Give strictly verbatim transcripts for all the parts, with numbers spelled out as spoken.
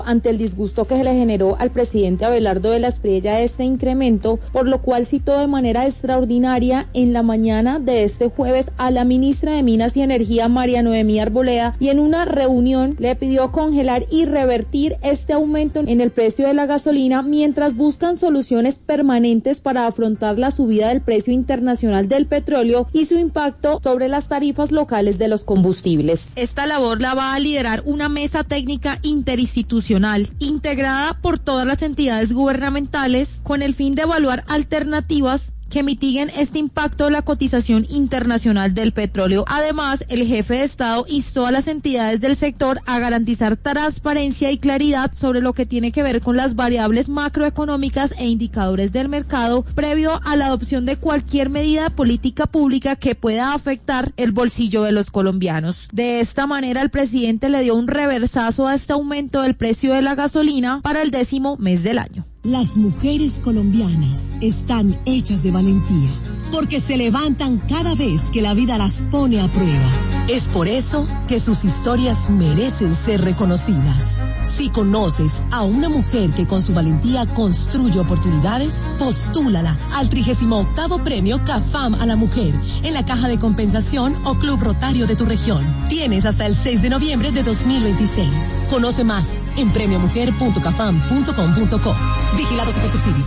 ante el disgusto que se le generó al presidente Abelardo de la Espriella este incremento, por lo cual citó de manera extraordinaria en la mañana de este jueves a la ministra de Minas y Energía, María Noemí Arboleda, y en una reunión le pidió congelar y revertir este aumento en el precio de la gasolina mientras buscan soluciones permanentes para afrontar la subida del precio internacional del petróleo y su impacto sobre las tarifas locales de los combustibles. Esta labor la va a liderar una mesa técnica interinstitucional integrada por todas las entidades gubernamentales con el fin de evaluar alternativas que mitiguen este impacto de la cotización internacional del petróleo. Además, el jefe de Estado instó a las entidades del sector a garantizar transparencia y claridad sobre lo que tiene que ver con las variables macroeconómicas e indicadores del mercado previo a la adopción de cualquier medida de política pública que pueda afectar el bolsillo de los colombianos. De esta manera, el presidente le dio un reversazo a este aumento del precio de la gasolina para el décimo mes del año. Las mujeres colombianas están hechas de valentía, porque se levantan cada vez que la vida las pone a prueba. Es por eso que sus historias merecen ser reconocidas. Si conoces a una mujer que con su valentía construye oportunidades, postúlala al trigésimo octavo Premio CAFAM a la Mujer en la Caja de Compensación o Club Rotario de tu región. Tienes hasta el seis de noviembre de dos mil veintiséis. Conoce más en premio mujer punto cafam punto com punto co. Vigilado Supersubsidio.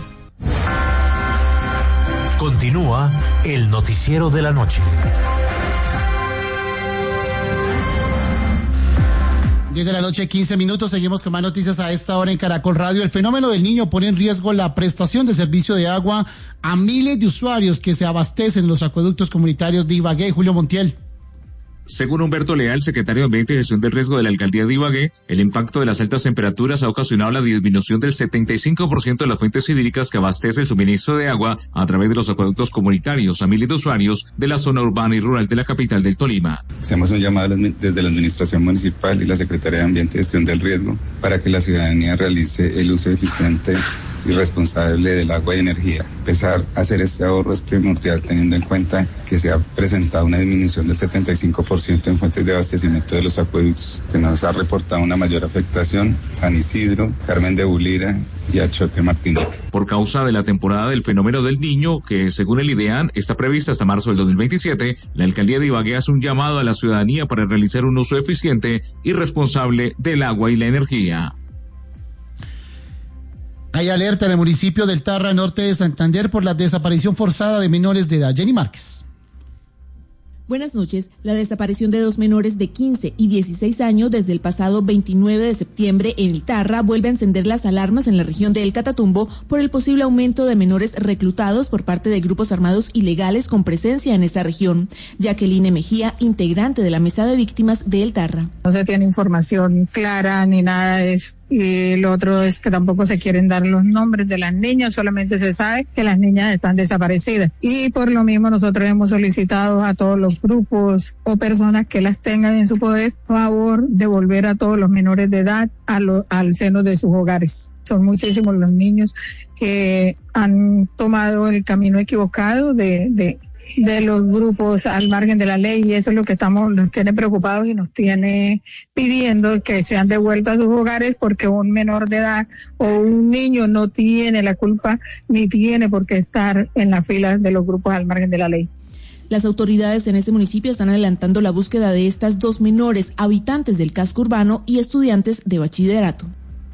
Continúa el noticiero de la noche. diez de la noche, quince minutos, seguimos con más noticias a esta hora en Caracol Radio. El fenómeno del Niño pone en riesgo la prestación de servicio de agua a miles de usuarios que se abastecen en los acueductos comunitarios de Ibagué. Julio Montiel. Según Humberto Leal, secretario de Ambiente y Gestión del Riesgo de la Alcaldía de Ibagué, el impacto de las altas temperaturas ha ocasionado la disminución del setenta y cinco por ciento de las fuentes hídricas que abastece el suministro de agua a través de los acueductos comunitarios a miles de usuarios de la zona urbana y rural de la capital del Tolima. Hacemos un llamado desde la Administración Municipal y la Secretaría de Ambiente y Gestión del Riesgo para que la ciudadanía realice el uso eficiente y responsable del agua y energía. Empezar a hacer este ahorro es primordial teniendo en cuenta que se ha presentado una disminución del setenta y cinco por ciento en fuentes de abastecimiento de los acueductos, que nos ha reportado una mayor afectación San Isidro, Carmen de Bulira y Achote Martínez. Por causa de la temporada del fenómeno del Niño, que según el IDEAN está prevista hasta marzo del dos mil veintisiete, la Alcaldía de Ibagué hace un llamado a la ciudadanía para realizar un uso eficiente y responsable del agua y la energía. Hay alerta en el municipio del Tarra, norte de Santander, por la desaparición forzada de menores de edad. Jenny Márquez. Buenas noches. La desaparición de dos menores de quince y dieciséis años desde el pasado veintinueve de septiembre en el Tarra vuelve a encender las alarmas en la región de El Catatumbo por el posible aumento de menores reclutados por parte de grupos armados ilegales con presencia en esa región. Jacqueline Mejía, integrante de la Mesa de Víctimas de El Tarra. No se tiene información clara ni nada de eso. Y lo otro es que tampoco se quieren dar los nombres de las niñas, solamente se sabe que las niñas están desaparecidas. Y por lo mismo nosotros hemos solicitado a todos los grupos o personas que las tengan en su poder favor de volver a todos los menores de edad a lo, al seno de sus hogares. Son muchísimos los niños que han tomado el camino equivocado de, de de los grupos al margen de la ley, y eso es lo que estamos, nos tiene preocupados y nos tiene pidiendo que sean devueltos a sus hogares, porque un menor de edad o un niño no tiene la culpa ni tiene por qué estar en las filas de los grupos al margen de la ley. Las autoridades en ese municipio están adelantando la búsqueda de estas dos menores, habitantes del casco urbano y estudiantes de bachillerato.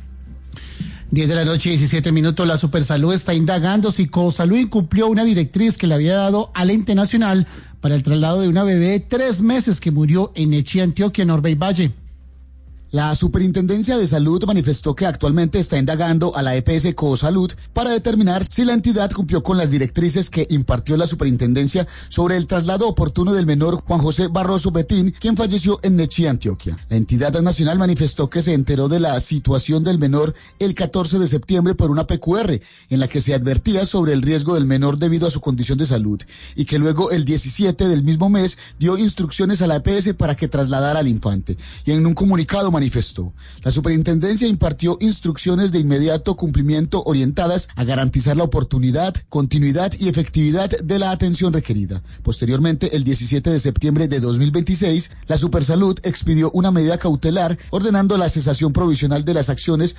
diez de la noche, diecisiete minutos, la Supersalud está indagando si Cosalud incumplió una directriz que le había dado al ente nacional para el traslado de una bebé de tres meses que murió en Nechí, Antioquia, en Orbey Valle. La Superintendencia de Salud manifestó que actualmente está indagando a la E P S Cosalud para determinar si la entidad cumplió con las directrices que impartió la Superintendencia sobre el traslado oportuno del menor Juan José Barroso Betín, quien falleció en Nechí, Antioquia. La entidad nacional manifestó que se enteró de la situación del menor el catorce de septiembre por una P Q R, en la que se advertía sobre el riesgo del menor debido a su condición de salud, y que luego el diecisiete del mismo mes dio instrucciones a la E P S para que trasladara al infante. Y en un comunicado manifestó: la superintendencia impartió instrucciones de inmediato cumplimiento orientadas a garantizar la oportunidad, continuidad y efectividad de la atención requerida. Posteriormente, el diecisiete de septiembre de dos mil veintiséis, la Supersalud expidió una medida cautelar ordenando la cesación provisional de las acciones